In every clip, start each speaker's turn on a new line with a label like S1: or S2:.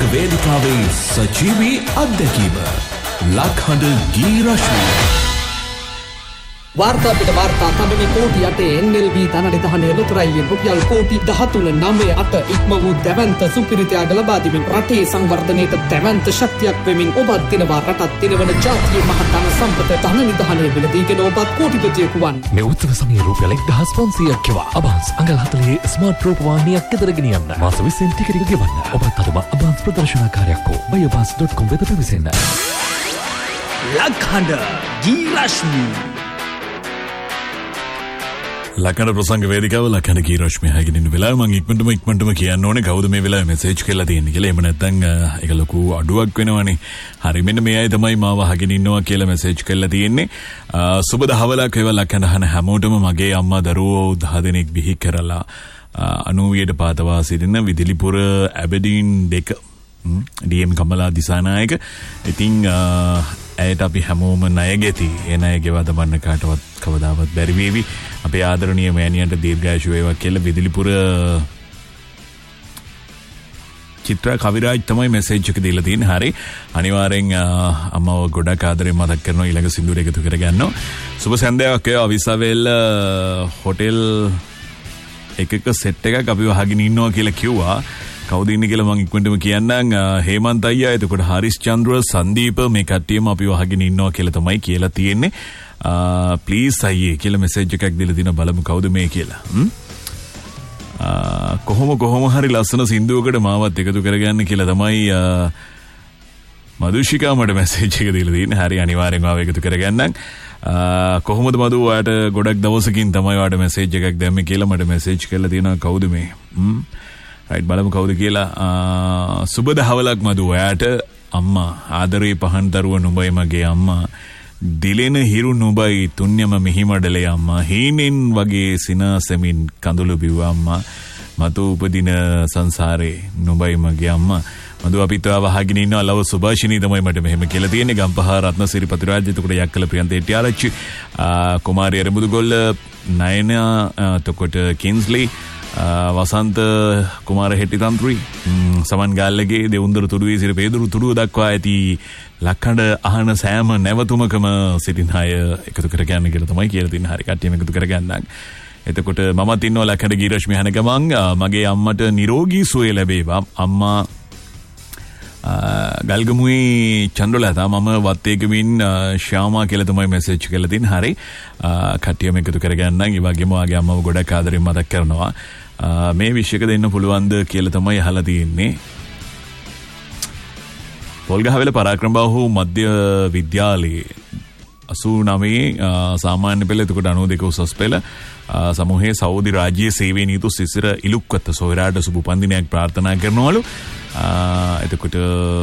S1: වේදිකාවේ සජීවී අත්දැකීම ලක්හඬ ගී රශ්මිය
S2: वार्ता पिट वार्ता तमिल कोटि अटे NLB तनडि दहने लुतराई रुपयल कोटि 13.98 ඉක්ම වූ දැවැන්ත සුපිරිතයාට ලබා දෙමින් රටේ සංවර්ධනයට දැවැන්ත ශක්තියක් වෙමින් ඔබත් දිනවා රටත් දිනවන ජාතිය මහ ධන සම්පත ධන නිධානය වෙලදීගෙන ඔබත් කෝටිපතියෙකු වන්
S3: මේ උත්තර සමයේ රුපියල් 1500ක් කියවා අබාන්ස් අඟල් 40 ස්මාර්ට් රූපවාහිනියක් ගෙදර ගෙනියන්න මාස 20න් ටිකට් එක ගෙවන්න ඔබත් අදම අබාන්ස් ප්‍රදර්ශනකාරයක් හෝ buyabans.com වෙත පැමිණෙන්න
S4: ලක්හඬ ගී රශ්මිය
S5: ලක්හඬ ප්‍රසංග වේදිකාව ලක්හඬ ගී රශ්මිය හැගෙන ඉන්න වෙලාව මම ඉක්මනටම කියන්න ඕනේ කවුද මේ වෙලාවේ මෙසේජ් කරලා තියෙන්නේ කියලා. එහෙම නැත්නම් ඒක ලොකු අඩුවක් වෙනවනේ. හරි මෙන්න මේ අය තමයි මාව අහගෙන ඉන්නවා කියලා මෙසේජ් කරලා තියෙන්නේ. සුබ දහවලක් ඒවා ලක්හඬ අහන හැමෝටම මගේ අම්මා දරුවෝ 10 දෙනෙක් බිහි කරලා 90ට පාතවා සිටින විදිලිපුර ඇබඩීන් 2 DM කමලා දිසානායක. ඉතින් ඇයට අපි හැමෝම ණය ගෙති. ඒ ණය ගෙවා දමන්න කාටවත් කවදාවත් බැරි වේවි. අපේ ආදරණීය මෑණියන්ට දීර්ඝායුෂ වේවා කියලා විදිලිපුර චිත්‍රා කවිරාජ් තමයි මෙසේජ් එක දීලා තියෙන්නේ. හරි. අනිවාර්යෙන් අම්මව ගොඩක් ආදරෙන් මතක් කරනවා ඊළඟ සින්දුවට එකතු කරගන්නවා. සුබ සන්ධ්‍යාවක් වේවා විසාවෙල් හොටෙල් එකක සෙට් එකක් අපිව අහගෙන ඉන්නවා කියලා කිව්වා. කවුද ඉන්නේ කියලා මම ඉක්මනටම කියන්නම්. හේමන්ත අයියා එතකොට හරිස් චන්ද්‍ර සංදීප මේ කට්ටියම අපිව අහගෙන ඉන්නවා කියලා තමයි කියලා තියෙන්නේ. ප්ලීස් අයියේ කියලා මෙසේජ් එකක් දීලා දින බලමු කවුද මේ කියලා. කොහොම හරි ලස්සන සින්දුවකට මාවත් එකතු කරගන්න කියලා තමයි මදුෂිකා මට මෙසේජ් එක දීලා තියෙන්නේ. හරි අනිවාර්යෙන්ම ආව එකතු කරගන්නම්. කොහොමද මදු ඔයාට ගොඩක් දවසකින් තමයි ඔයාට මෙසේජ් එකක් දැම්මේ කියලා මට මෙසේජ් කරලා තියෙනවා කවුද මේ? රයිට් බලමු කවුද කියලා. සුබ දහවලක් මදු ඔයාට අම්මා ආදරේ පහන් දරුව නුඹයි මගේ අම්මා දිලෙන හිරු නුඹයි තුන්යම මිහිමඩලේ අම්මා හීනෙන් වගේ සිනාසෙමින් කඳුළු බිව්ව අම්මා මතු උපදින සංසාරේ නුඹයි මගේ අම්මා. මදු අපිත් ඔයාව අහගෙන ඉන්නවා. ලව සුභාෂිනී තමයි මට මෙහෙම කියලා තියෙන්නේ. ගම්පහ රත්නසිරි පතිරාජ් එතකොට යක්කල ප්‍රියන්ත එටිආරච්චි කුමාරී අරමුදුගොල්ල නයන එතකොට කින්ස්ලි වසන්ත කුමාර හෙට්ටි තන්ත්‍රී සමන් ගාල්ලගේ දෙවුන්දර තුඩුවේ සිට පේදුරු තුඩුව දක්වා ඇති ලක්හඬ අහන සෑම නැවතුමකම සිටින අය එකතු කරගන්න කියලා තමයි කියලා තියෙන. හරි කට්ටියම එකතු කරගන්නම්. එතකොට මමත් ඉන්නවා ලක්හඬ ගී රශ්මිය අහන ගමන් මගේ අම්මට නිරෝගී සුවය ලැබේවා. අම්මා ගල්ගමුවේ චන්ද්‍රලතා මම වත්තේකමින් ශ්‍යාමා කියලා තමයි මෙසේජ් කරලා තියෙන්නේ. හරි කට්ටියම එකතු කරගන්නම්. ඒ වගේම වාගේ අම්මව ගොඩක් ආදරෙන් මතක් කරනවා. මේ විශ්යක දෙන්න පුළුවන්ද කියලා තමයි අහලා තියෙන්නේ. පොල්ගහවෙල පරාක්‍රමබාහු මධ්‍ය විද්‍යාලයේ 89 සාමාන්‍ය පෙළ එතකොට 92 උසස් පෙළ සමූහයේ සෞදි රාජ්‍යයේ සේවයේ නියුතු සිසිර ඉලුක්කත සොයරාට සුබ උපන්දිනයක් ප්‍රාර්ථනා කරනවලු. එතකොට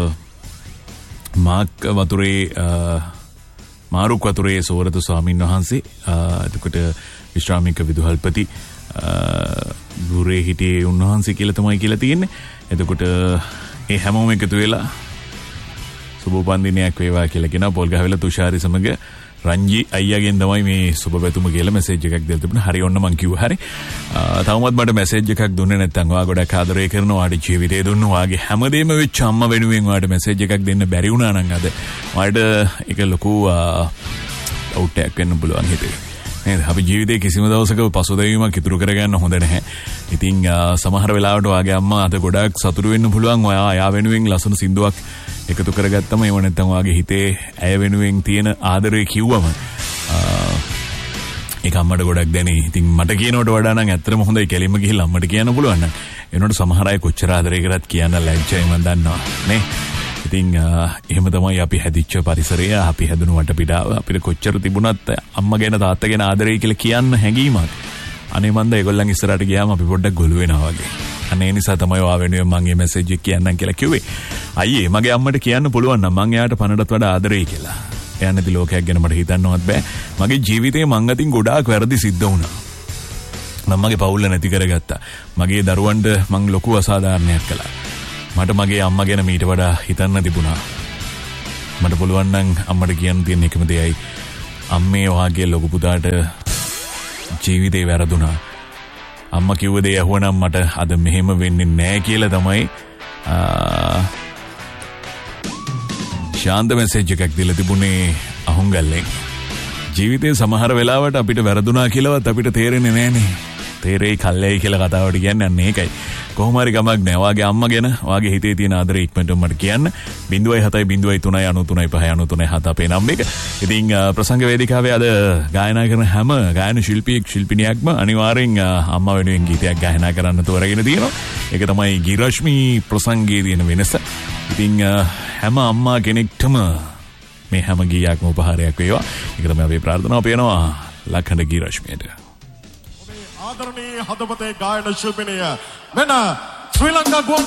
S5: මාරුක් වතුරේ සෝරත ස්වාමීන් වහන්සේ එතකොට විශ්‍රාමික විදුහල්පති ගුරේ හිටියේ උන්වහන්සේ කියලා තමයි කියලා තියෙන්නේ. එතකොට ඒ හැමෝම එකතු වෙලා සුබ උපන්දිනයක් වේවා කියලා කියනවා. පොල්ගහවෙල තුෂාරි සමග රංජි අයියාගෙන් තමයි මේ සුබ පැතුම කියලා මෙසේජ් එකක් දෙලා තිබුණා. හරි ඔන්න මං කිව්වා. හරි තවමත් මට මෙසේජ් එකක් දුන්නේ නැත්නම් ඔයා ගොඩක් ආදරය කරනවා. ඔයාට ජීවිතේ දුන්නු. ඔයාගේ හැමදේම වෙච්ච අම්මා වෙනුවෙන් ඔයාට මෙසේජ් එකක් දෙන්න බැරි වුණා නම් අද ඔයාට ඒක ලොකු අවුට් එකක් වෙන්න පුළුවන් හිතේ. නේද? අපි ජීවිතේ කිසිම දවසක පසුතැවීමක් ඉතුරු කරගන්න හොඳ නැහැ. ඉතින් සමහර වෙලාවට ඔයාගේ අම්මා අද ගොඩක් සතුටු වෙන්න පුළුවන්. ඔයා වෙනුවෙන් ලස්සන සින්දුවක් එකතු කරගත්තම ඒව නැත්නම් ඔයාගේ හිතේ ඇය වෙනුවෙන් තියෙන ආදරය කිව්වම ඒක අම්මට ගොඩක් දැනේ. ඉතින් මට කියනවට වඩා නම් ඇත්තටම හොඳයි කෙලින්ම ගිහිල්ලා අම්මට කියන්න පුළුවන් නම්. එනකොට සමහර අය කොච්චර ආදරය කරත් කියන්න ලැජ්ජයි මම දන්නවා නේ. ඉතින් එහෙම තමයි අපි හැදිච්ච පරිසරය අපි හැදුණු වටපිටාව අපිට කොච්චර තිබුණත් අම්මා ගැන තාත්තා ගැන ආදරය කියලා කියන්න හැඟීමක්. අනේ මන්ද ඒගොල්ලන් ඉස්සරහට ගියාම අපි පොඩ්ඩක් ගොළු වෙනවා වගේ. අනේ නිසා තමයි ඔයා වෙනුවෙන් මම මේ මෙසේජ් එක කියන්නම් කියලා කිව්වේ. අයියේ මගේ අම්මට කියන්න පුළුවන් නම් මං එයාට පණටත් වඩා ආදරෙයි කියලා. එයා නැති ලෝකයක් ගැන මට හිතන්නවත් බෑ. මගේ ජීවිතේ මං අතින් ගොඩාක් වැරදි සිද්ධ වුණා. මම මගේ පවුල නැති කරගත්තා. මගේ දරුවන්ට මං ලොකු අසාධාරණයක් කළා. මට මගේ අම්මා ගැන මීට වඩා හිතන්න තිබුණා. මට පුළුවන් නම් අම්මට කියන්න තියෙන එකම දෙයයි අම්මේ ඔයාගේ ලොකු පුතාට ජීවිතේ වැරදුනා. අම්මා කිව්ව දේ ඇහුවනම් මට අද මෙහෙම වෙන්නේ නැහැ කියලා තමයි ශාන්ත මෙසේජ් එකක් දීලා තිබුණේ අහුම්ගල්ලෙන්. ජීවිතේ සමහර වෙලාවට අපිට වැරදුනා කියලාවත් අපිට තේරෙන්නේ නැහනේ. තේරෙයි කල්ලයි කියලා කතාවට කියන්නේ අන්න ඒකයි. කොහොම හරි ගමක් නෑ. වාගේ අම්මා ගැන වාගේ හිතේ තියෙන ආදරේ ඉක්මනට මට කියන්න. 0.7039393 අපේ නම්බර එක. ඉතින් ප්‍රසංග වේදිකාවේ අද ගායනා කරන හැම ගායන ශිල්පියෙක් ශිල්පිනියක්ම අනිවාර්යෙන් අම්මා වෙනුවෙන් ගීතයක් ගායනා කරන්න තෝරගෙන තියෙනවා. ඒක තමයි ගීරශ්මි ප්‍රසංගයේ තියෙන වෙනස. ඉතින් හැම අම්මා කෙනෙක්ටම මේ හැම ගීයක්ම උපහාරයක් වේවා. ඒක තමයි අපේ ප්‍රාර්ථනාව පේනවා ලක්හඬ ගීරශ්මියට.
S6: ආදරණීය හදවතේ ගායන ශිල්පිනිය මෙන්න ශ්‍රී ලංකා